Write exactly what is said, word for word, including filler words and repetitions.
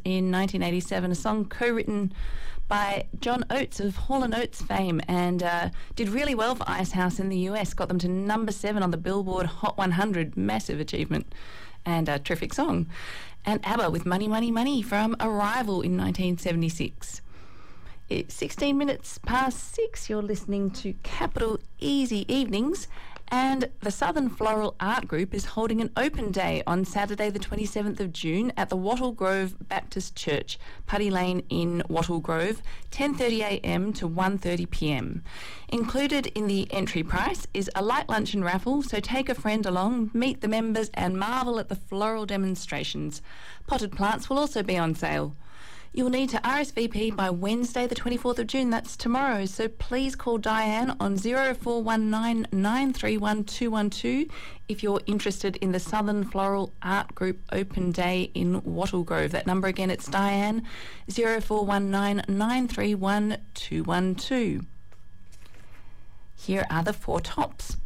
in nineteen eighty-seven, a song co-written by John Oates of Hall and Oates fame, and uh, did really well for Icehouse in the U S, got them to number seven on the Billboard Hot one hundred, massive achievement and a terrific song. And ABBA with Money, Money, Money from Arrival in nineteen seventy-six. It's sixteen minutes past six. You're listening to Capital Easy Evenings, and the Southern Floral Art Group is holding an open day on Saturday the twenty-seventh of June at the Wattle Grove Baptist Church, Putty Lane in Wattle Grove, ten thirty a m to one thirty p m. Included in the entry price is a light luncheon raffle, so take a friend along, meet the members and marvel at the floral demonstrations. Potted plants will also be on sale. You'll need to R S V P by Wednesday the twenty-fourth of June, that's tomorrow, so please call Diane on zero four one nine, nine three one, two one two if you're interested in the Southern Floral Art Group Open Day in Wattle Grove. That number again, it's Diane, zero four one nine, nine three one, two one two. Here are the four tops.